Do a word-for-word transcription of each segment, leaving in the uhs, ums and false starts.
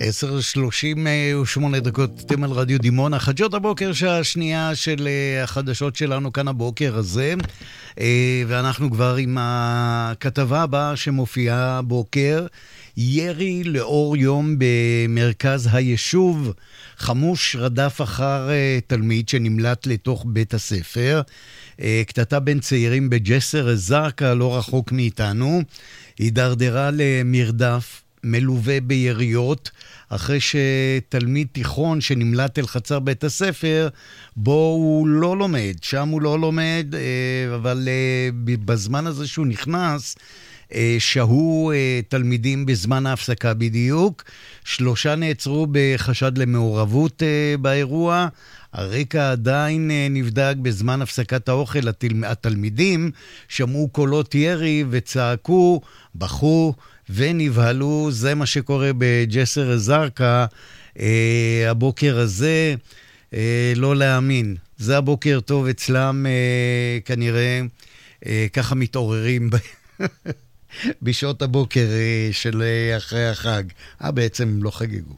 עשר שלושים ושמונה דקות, אתם על רדיו דימונה, חדשות הבוקר שהשנייה של החדשות שלנו כאן הבוקר הזה, ואנחנו כבר עם הכתבה הבאה שמופיעה בוקר, ירי לאור יום במרכז היישוב, חמוש רדף אחר תלמיד שנמלט לתוך בית הספר, קטטה בין צעירים בג'סר א-זרקא, לא רחוק מאיתנו, הידרדרה למרדף, מלווה ביריות, אחרי שתלמיד תיכון שנמלט אל חצר בית הספר, בו הוא לא לומד, שם הוא לא לומד, אבל בזמן הזה שהוא נכנס, שהו תלמידים בזמן ההפסקה בדיוק, שלושה נעצרו בחשד למעורבות באירוע, הרקע עדיין נבדק. בזמן הפסקת האוכל התלמידים שמעו קולות ירי וצעקו, בכו ונבהלו. זה מה שקורה בג'סר א-זרקא אה, הבוקר הזה, אה, לא להאמין. זה הבוקר טוב אצלם, אה, כנראה אה, ככה מתעוררים ב... בשעות הבוקר אה, של אה, אחרי החג. אה, בעצם הם לא חגגו.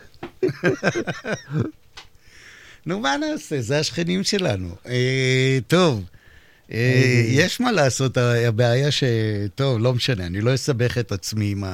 נו, מה נעשה? זה השכנים שלנו. אה, טוב. יש מה לעשות, הבעיה ש... טוב, לא משנה, אני לא אסבך את עצמי עם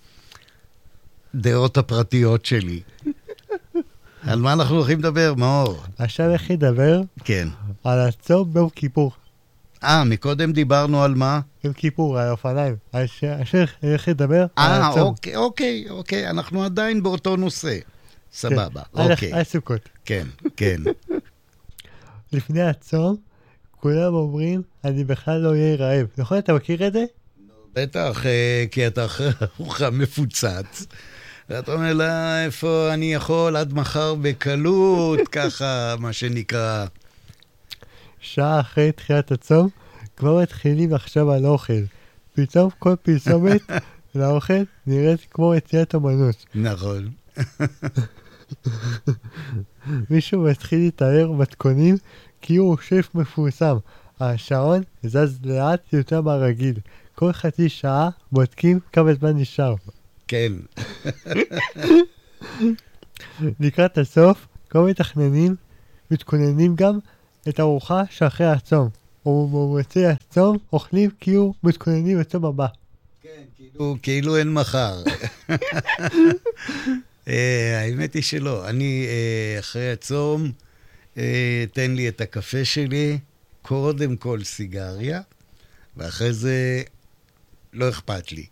הדעות הפרטיות שלי. על מה אנחנו הולכים לדבר, מאור? עכשיו איך לדבר? כן. על הצום ביום כיפור. אה, מקודם דיברנו על מה? יום כיפור, על אופניים. עכשיו איך לדבר? אה, אוקיי, אוקיי, אוקיי, אנחנו עדיין באותו נושא. סבבה, אוקיי. על סוכות. כן, כן. לפני הצום, כולם אומרים, אני בכלל לא אהיה רעב. נכון, אתה מכיר את זה? בטח, כי אתה אחרי ארוחה מפוצץ. ואתה אומר לה, איפה אני יכול עד מחר בקלות, ככה, מה שנקרא. שעה אחרי תחילת הצום, כבר מתחילים לחשוב על אוכל. פתאום כל פרסומת לאוכל נראית כמו יציאת אמנות. נכון. מישהו מתחיל להתאר מתכונים, כי הוא שף מפורסם. השעון זז לאט יותר מהרגיל. כל חצי שעה בודקים כמה זמן נשאר. כן. לקראת הסוף, כל מתכננים מתכוננים גם את הארוחה שאחרי הצום. ובמוצאי הצום אוכלים כאילו מתכוננים לצום הבא. כן, כאילו, כאילו אין מחר. האמת היא שלא. אני אחרי הצום, תן לי את הקפה שלי, קודם כל סיגריה, ואחרי זה לא אכפת לי.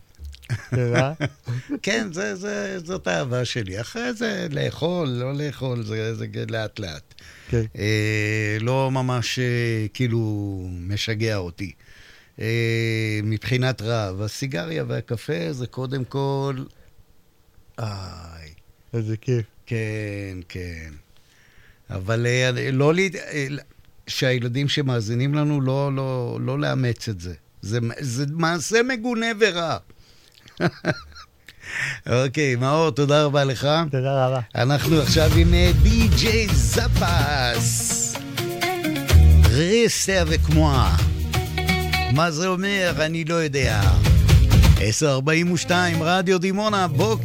כן, זה, זה, זאת האהבה שלי. אחרי זה לאכול, לא לאכול, זה, זה לאט לאט. כן. אה, לא ממש אה, כאילו משגע אותי. אה, מבחינת רב, הסיגריה והקפה זה קודם כל... איי. איזה כיף. כן, כן. אבל אה, לא לי... אה, שהילדים שמאזינים לנו לא, לא, לא לאמץ את זה. זה, זה מעשה מגונה ורע. אוקיי, מאור, תודה רבה לך. תודה רבה. אנחנו עכשיו עם די-ג'יי זפס. רסה וכמוה. מה זה אומר? אני לא יודע. עשר ארבעים ושתיים, רדיו דימונה, בוקר.